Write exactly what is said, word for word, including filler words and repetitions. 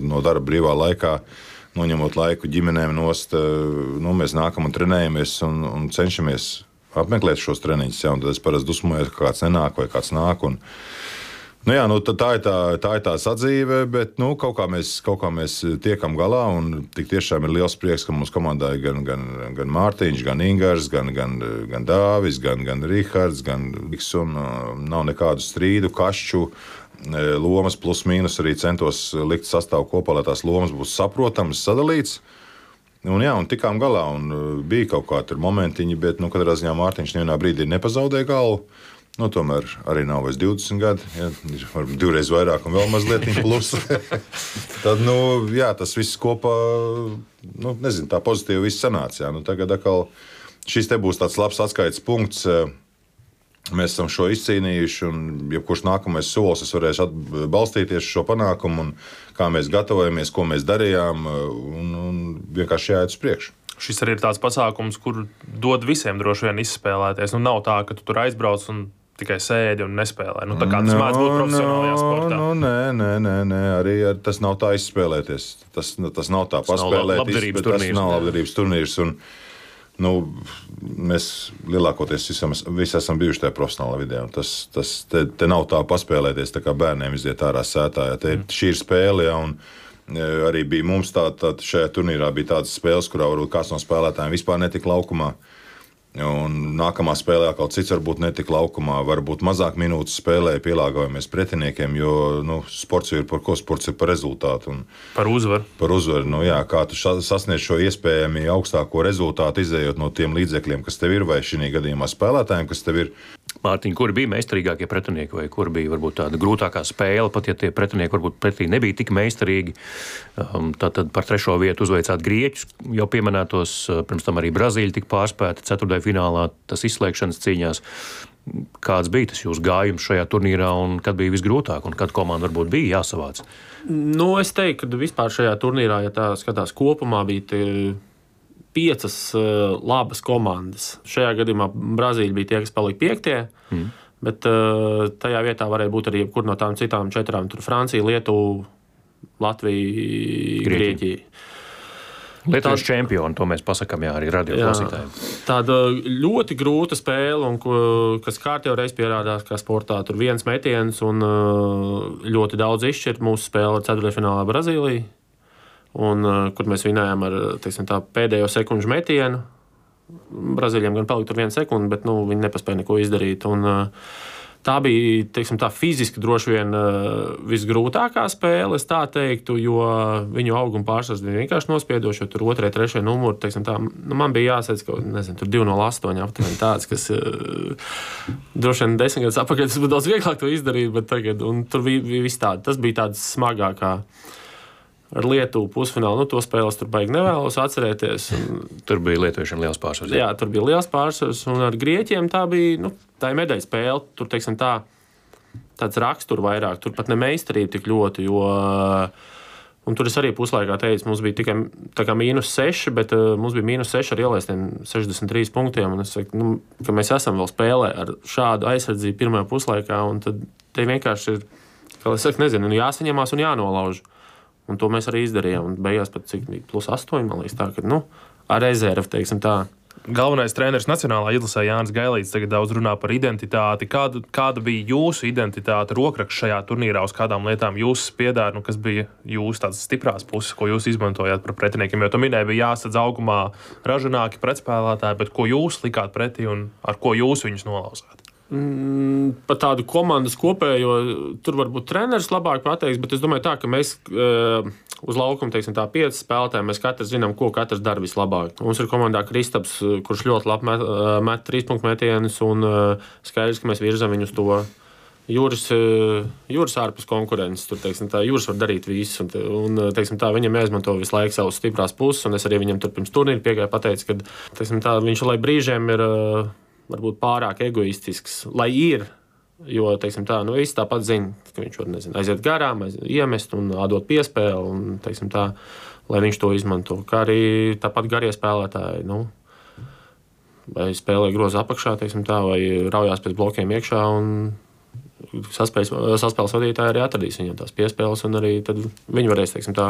no darba brīvā laikā, noņemot laiku ģimenēm nost, nu, mēs nākam un trenējamies un, un cenšamies apmeklēt šos treniņus. Ja, un tad es parasti dusmojos, ka kāds nenāk vai kāds nāk. Un, nu jā, nu, tā, ir tā, tā ir tā sadzīve, bet nu, kaut, kā mēs, kaut kā mēs tiekam galā. Un tik tiešām ir liels prieks, ka mums komandā ir gan, gan, gan Mārtiņš, gan Ingars, gan, gan, gan Dāvis, gan, gan Rihards, gan Liks. Un nav nekādu strīdu, kašķu. Lomas plus mīnus arī centos likt sastāvu kopā, lai tās lomas būtu saprotamas, sadalīts. Un, jā, un tikām galā, un bija kaut kādi momentiņi, bet, nu, katrā ziņā Mārtiņš nevienā brīdī nepazaudēja galvu. Nu, tomēr arī nav vairs divdesmit gadi, ja, ir varbūt divreiz vairāk un vēl mazliet plus. Tad, nu, jā, tas viss kopā, nu, nezinu, tā pozitīvi viss sanāca. Jā. Nu, tagad atkal šis te būs tāds labs atskaites punkts. Mēs esam šo izcīnījuši, un jebkurš nākamais solis es varēšu balstīties uz šo panākumu, un kā mēs gatavojamies, ko mēs darījām, un, un vienkārši jāiet uz priekšu. Šis arī ir tāds pasākums, kur dod visiem droši vien izspēlēties. Nu, nav tā, ka tu tur aizbrauc un tikai sēdi un nespēlē. Nu, tā kā tas no, mēdz būt profesionālajā sportā. No, nē, nē, nē, nē. Arī tas nav tā izspēlēties. Tas, tas nav tā paspēlēties, bet tas nav labdarības turnīrs. Un, nu, mēs lielākoties visam, visi esam bijuši tajā profesionālā vidē. Tas, tas, te, te nav tā paspēlēties, tā kā bērniem iziet ārā sētā. Ja. Te, mm. Šī ir spēle, ja, un arī bija mums tā, tā, šajā turnīrā bija tādas spēles, kurā varbūt kāds no spēlētājiem vispār netika laukumā. Un nākamā spēlē atkal cits varbūt netika laukumā, varbūt mazāk minūtes spēlē, pielāgojamies pretiniekiem, jo nu, sports ir par ko? Sports ir par rezultātu. Un par uzvaru. Par uzvaru. Nu, jā, kā tu sasniedz šo iespējami augstāko rezultātu, izējot no tiem līdzekļiem, kas tev ir, vai šī gadījumā spēlētājiem, kas tev ir. Mārtiņ, kuri bija meistarīgākie pretinieki, vai kur bija varbūt tāda grūtākā spēle, pat ja tie pretinieki varbūt pretī nebija tik meistarīgi? Tātad par trešo vietu uzveicāt grieķus, jau pieminētos, pirms tam arī Brazīļi tika pārspēti ceturtajā finālā, tas izslēgšanas cīņās. Kāds bija tas jūsu gājums šajā turnīrā un kad bija visgrūtāk un kad komanda varbūt bija jāsavāc? Nu, es teiktu, ka vispār šajā turnīrā, ja tā skatās kopumā, bija tie piecas uh, labas komandas. Šajā gadījumā Brazīļi bija tie, kas palika piektie, mm. bet uh, tajā vietā varēja būt arī jebkur no tām citām četrām. Tur Francija, Lietuva, Latvija, Grieķija. Lietuvas čempioni, to mēs pasakām, jā, arī radioklausītājiem. Tāda ļoti grūta spēle, un ko, kas kārtējo reiz pierādās, kā sportā. Tur viens metiens un uh, ļoti daudz izšķirt. Mūsu spēle ceturtdaļfinālā Brazīlija. Un, kur mēs vinējām ar teiksim, tā, pēdējo sekundžu metienu. Brazīļiem gan palika tur viena sekunde, bet nu, viņi nepaspēja neko izdarīt. Un, tā bija teiksim, tā, fiziski droši vien visgrūtākā spēle, es tā teiktu, jo viņu auguma pārsvars bija vienkārši nospiedoši, jo tur otrais, trešais numurs, teiksim, tā, nu, man bija jāsēc, ka nezinu, tur divi nulle astoņi aptuveni tāds, kas droši vien desmit gadus apakaļ tas būtu daudz vieglāk to izdarīt, bet tagad, un tur bija, bija viss tāda, tas bija tāds smagākā. Ar Lietuvu pusfinālu, nu, to spēles tur baigi nevēlos atcerēties. Un, tur bija lietuviešiem liels pārsvars. Jā, tur bija liels pārsvars, un ar grieķiem tā bija, nu, tā ir medaļa spēle. Tur, teiksim, tā, tāds rakstur vairāk, tur pat ne meistarība tik ļoti, jo, un tur es arī puslaikā teicu, mums bija tikai tā kā mīnus seši, bet uh, mums bija mīnus seši ar ielaistiem sešdesmit trīs punktiem, un es saku, nu, ka mēs esam vēl spēlē ar šādu aizsardzību pirmajā puslaikā, un tad te vienkārši ir, kā es saku, nezinu, jāsaņemās un jānolauž. Un to mēs arī izdarījām. Un beigās pat cik bija plus astoņi, man liekas tā, ka, nu, ar rezervu, teiksim tā. Galvenais treneris nacionālā izlasē Jānis Gailīts tagad daudz runā par identitāti. Kāda, kāda bija jūsu identitāte, rokraksts šajā turnīrā, uz kādām lietām jūs spiedāt, nu, kas bija jūsu tādas stiprās puses, ko jūs izmantojāt par pretiniekiem? Jo tu minēji, bija jāsadz augumā ražanāki pretspēlētāji, bet ko jūs likāt pretī un ar ko jūs viņus nolauzāt? Mm, par tādu komandas kopējo, tur varbūt treneris labāk pateiks, bet es domāju tā, ka mēs uh, uz laukuma, teiksim tā, pieci spēlētāji, mēs katrs zinām, ko katrs dara vislabāk. Mums ir komandā Kristaps, kurš ļoti labi met, met trīspunktu metienus, un uh, skaidrs, ka mēs virzam viņu uz to. Jūras, uh, jūras ārpus konkurences, tur, teiksim tā, Jūras var darīt visu, un, un teiksim tā, viņam jāizmanto visu laiku savas stiprās puses, un es arī viņam tur pirms turnīra piegāju pateicu, ka, teiksim tā, viņš lai brīžiem ir uh, varbūt pārāk egoistisks, lai ir, jo, teiksim tā, nu, visi tāpat zina, ka viņš var, nezinu, aiziet garām, aiziet, iemest un dot piespēli, un, teiksim tā, lai viņš to izmanto. Kā arī tāpat garie spēlētāji, nu, vai spēlē groza apakšā, teiksim tā, vai raujās pēc blokiem iekšā, un saspēles, saspēles vadītāji arī atradīs viņam tās piespēles, un arī tad viņi varēs, teiksim tā,